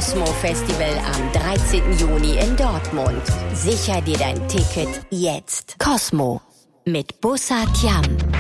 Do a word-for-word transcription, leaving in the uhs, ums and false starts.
Cosmo Festival am dreizehnten Juni in Dortmund. Sicher dir dein Ticket jetzt. Cosmo mit Bussard Jam.